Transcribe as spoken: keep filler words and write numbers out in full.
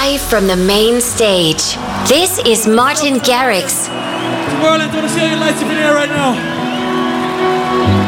Live from the main stage, this is Martin Garrix. Tomorrowland, I want to see all your lights up in the air right now.